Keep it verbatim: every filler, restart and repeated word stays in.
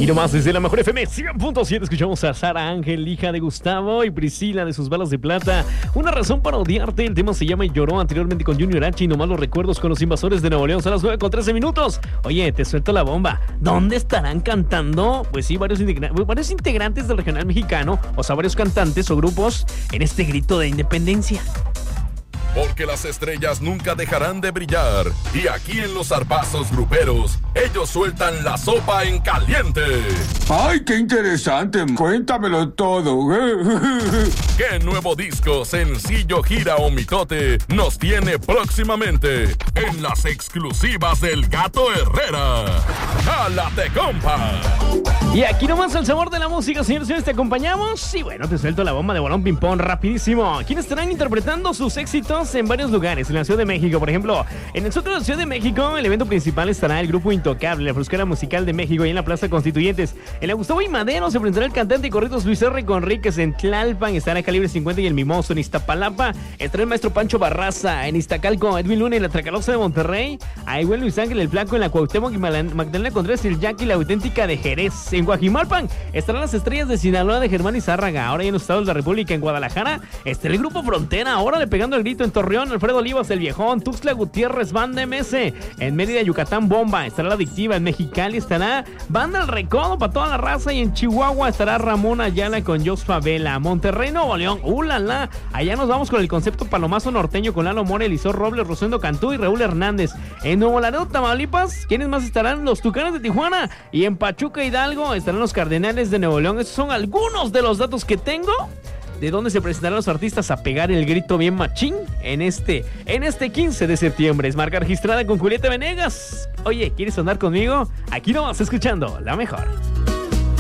Aquí nomás desde la mejor F M cien punto siete escuchamos a Sara Ángel, hija de Gustavo, y Priscila de sus balas de plata. Una razón para odiarte. El tema se llama Lloró, anteriormente con Junior H y nomás los recuerdos con los invasores de Nuevo León. Son las nueve con trece minutos. Oye, te suelto la bomba. ¿Dónde estarán cantando? Pues sí, varios, integra- varios integrantes del regional mexicano, o sea, varios cantantes o grupos en este grito de independencia. Porque las estrellas nunca dejarán de brillar. Y aquí en los zarpazos gruperos, ellos sueltan la sopa en caliente. ¡Ay, qué interesante! Cuéntamelo todo. ¿Qué nuevo disco, sencillo, gira o mitote nos tiene próximamente en las exclusivas del Gato Herrera? ¡Jálate, compa! Y aquí nomás el sabor de la música, señores y señores, te acompañamos. Y bueno, te suelto la bomba de balón ping-pong rapidísimo. ¿Quiénes estarán interpretando sus éxitos en varios lugares? En la Ciudad de México, por ejemplo. En el centro de la Ciudad de México, el evento principal estará el grupo Intocable, la Frusquera Musical de México, y en la Plaza Constituyentes. En la Gustavo y Madero se presentará el cantante y corridos Luis R. Conríquez. En Tlalpan estará Calibre cincuenta y El Mimoso. En Iztapalapa estará el maestro Pancho Barraza. En Iztacalco, Edwin Luna y la Tracalosa de Monterrey. Ahí huele Luis Ángel el Flaco en la Cuauhtémoc y Magdalena Contreras y el Jackie, la auténtica de Jerez. En Guajimalpan estarán las estrellas de Sinaloa de Germán Izárraga. Ahora ya en los estados de la República, en Guadalajara, está el grupo Frontera. Ahora le pegando el grito en Torreón, Alfredo Olivas, el Viejón, Tuxtla Gutiérrez, Banda M S. En Mérida, Yucatán, Bomba. Estará la Adictiva. En Mexicali estará Banda El Recodo para toda la raza. Y en Chihuahua estará Ramón Ayala con Jos Favela. Monterrey, Nuevo León. ¡Uh, la, la! Allá nos vamos con el concepto palomazo norteño con Lalo More, Elisor Robles, Rosendo Cantú y Raúl Hernández. En Nuevo Laredo, Tamaulipas, ¿quiénes más estarán? Los Tucanes de Tijuana. Y en Pachuca, Hidalgo, estarán los Cardenales de Nuevo León. Estos son algunos de los datos que tengo de dónde se presentarán los artistas a pegar el grito bien machín en este, en este quince de septiembre. Es marca registrada con Julieta Venegas. Oye, ¿quieres andar conmigo? Aquí nomás escuchando la mejor.